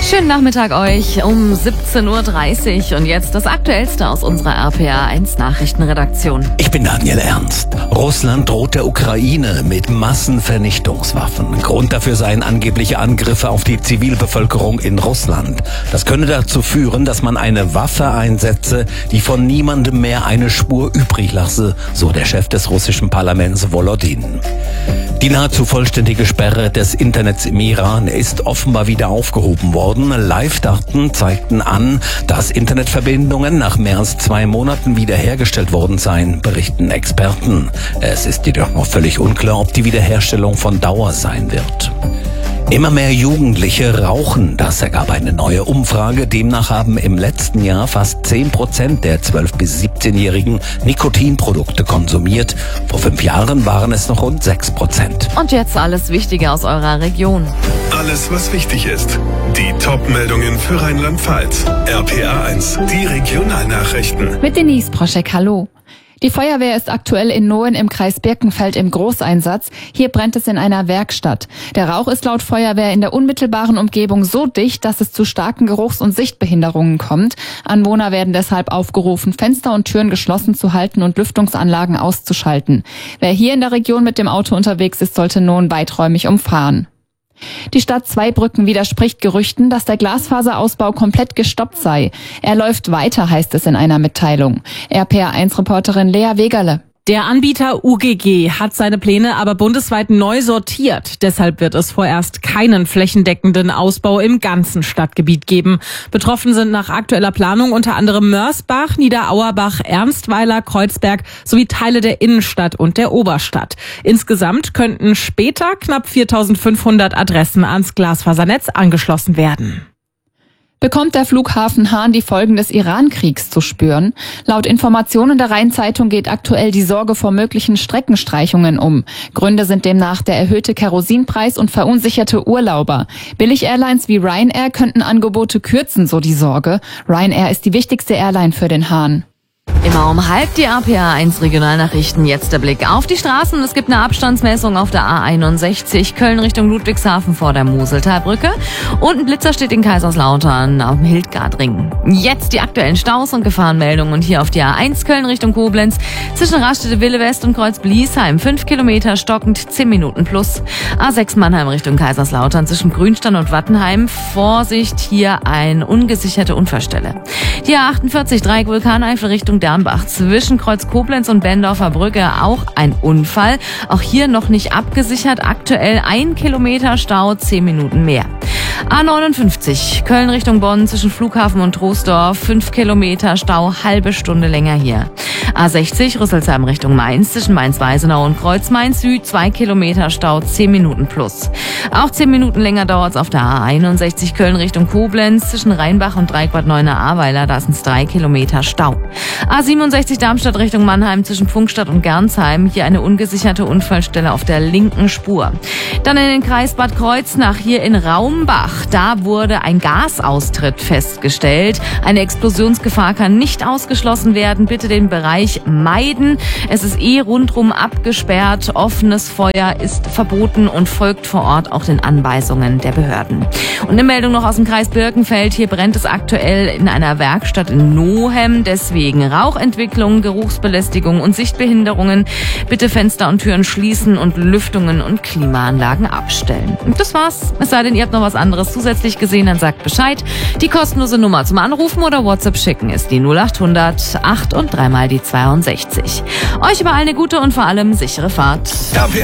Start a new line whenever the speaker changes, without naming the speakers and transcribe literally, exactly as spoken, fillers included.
Schönen Nachmittag euch um siebzehn Uhr dreißig und jetzt das Aktuellste aus unserer R P R eins Nachrichtenredaktion.
Ich bin Daniel Ernst. Russland droht der Ukraine mit Massenvernichtungswaffen. Grund dafür seien angebliche Angriffe auf die Zivilbevölkerung in Russland. Das könne dazu führen, dass man eine Waffe einsetze, die von niemandem mehr eine Spur übrig lasse, so der Chef des russischen Parlaments Volodin. Die nahezu vollständige Sperre des Internets im Iran ist offenbar wieder aufgehoben worden. Live-Daten zeigten an, dass Internetverbindungen nach mehr als zwei Monaten wiederhergestellt worden seien, berichten Experten. Es ist jedoch noch völlig unklar, ob die Wiederherstellung von Dauer sein wird. Immer mehr Jugendliche rauchen, das ergab eine neue Umfrage. Demnach haben im letzten Jahr fast zehn Prozent der zwölf- bis siebzehnjährigen Nikotinprodukte konsumiert. Vor fünf Jahren waren es noch rund sechs Prozent.
Und jetzt alles Wichtige aus eurer Region.
Alles, was wichtig ist. Die Top-Meldungen für Rheinland-Pfalz. R P R eins, die Regionalnachrichten.
Mit Denise Proschek, hallo. Die Feuerwehr ist aktuell in Nohen im Kreis Birkenfeld im Großeinsatz. Hier brennt es in einer Werkstatt. Der Rauch ist laut Feuerwehr in der unmittelbaren Umgebung so dicht, dass es zu starken Geruchs- und Sichtbehinderungen kommt. Anwohner werden deshalb aufgerufen, Fenster und Türen geschlossen zu halten und Lüftungsanlagen auszuschalten. Wer hier in der Region mit dem Auto unterwegs ist, sollte Nohen weiträumig umfahren. Die Stadt Zweibrücken widerspricht Gerüchten, dass der Glasfaserausbau komplett gestoppt sei. Er läuft weiter, heißt es in einer Mitteilung. R P R eins Reporterin Lea Wegerle.
Der Anbieter U G G hat seine Pläne aber bundesweit neu sortiert. Deshalb wird es vorerst keinen flächendeckenden Ausbau im ganzen Stadtgebiet geben. Betroffen sind nach aktueller Planung unter anderem Mörsbach, Niederauerbach, Ernstweiler, Kreuzberg sowie Teile der Innenstadt und der Oberstadt. Insgesamt könnten später knapp viertausendfünfhundert Adressen ans Glasfasernetz angeschlossen werden.
Bekommt der Flughafen Hahn die Folgen des Iran-Kriegs zu spüren? Laut Informationen der Rhein-Zeitung geht aktuell die Sorge vor möglichen Streckenstreichungen um. Gründe sind demnach der erhöhte Kerosinpreis und verunsicherte Urlauber. Billig-Airlines wie Ryanair könnten Angebote kürzen, so die Sorge. Ryanair ist die wichtigste Airline für den Hahn.
Immer um halb die R P R eins Regionalnachrichten. Jetzt der Blick auf die Straßen. Es gibt eine Abstandsmessung auf der A einundsechzig, Köln Richtung Ludwigshafen vor der Moseltalbrücke. Und ein Blitzer steht in Kaiserslautern auf dem Hildgardring. Jetzt die aktuellen Staus und Gefahrenmeldungen. Und hier auf die A eins Köln Richtung Koblenz zwischen Raststätte Wille West und Kreuz Bliesheim. fünf Kilometer stockend, zehn Minuten plus. A sechs Mannheim Richtung Kaiserslautern zwischen Grünstein und Wattenheim. Vorsicht, hier eine ungesicherte Unfallstelle. Die A achtundvierzig Dreieck Vulkaneifel Richtung Dernbach zwischen Kreuz Koblenz und Bendorfer Brücke auch ein Unfall. Auch hier noch nicht abgesichert. Aktuell ein Kilometer Stau, zehn Minuten mehr. A neunundfünfzig Köln Richtung Bonn zwischen Flughafen und Troisdorf. fünf Kilometer Stau, halbe Stunde länger hier. A sechzig Rüsselsheim Richtung Mainz zwischen Mainz-Weisenau und Kreuz-Mainz Süd. zwei Kilometer Stau, zehn Minuten plus. Auch zehn Minuten länger dauert es auf der A einundsechzig Köln Richtung Koblenz zwischen Rheinbach und Dreieckbad Neuenahr-Ahrweiler. Da sind es drei Kilometer Stau. A siebenundsechzig Darmstadt Richtung Mannheim zwischen Pfungstadt und Gernsheim. Hier eine ungesicherte Unfallstelle auf der linken Spur. Dann in den Kreis Bad Kreuznach hier in Raumbach. Da wurde ein Gasaustritt festgestellt. Eine Explosionsgefahr kann nicht ausgeschlossen werden. Bitte den Bereich meiden. Es ist eh rundrum abgesperrt. Offenes Feuer ist verboten und folgt vor Ort auch den Anweisungen der Behörden. Und eine Meldung noch aus dem Kreis Birkenfeld. Hier brennt es aktuell in einer Werkstatt in Nohem. Deswegen Rauchentwicklung, Geruchsbelästigung und Sichtbehinderungen. Bitte Fenster und Türen schließen und Lüftungen und Klimaanlagen abstellen. Und das war's. Es sei denn, ihr habt noch was anderes zusätzlich gesehen, dann sagt Bescheid. Die kostenlose Nummer zum Anrufen oder WhatsApp schicken ist die null achthundert acht und dreimal die zweiundsechzig. Euch überall eine gute und vor allem sichere Fahrt.
R P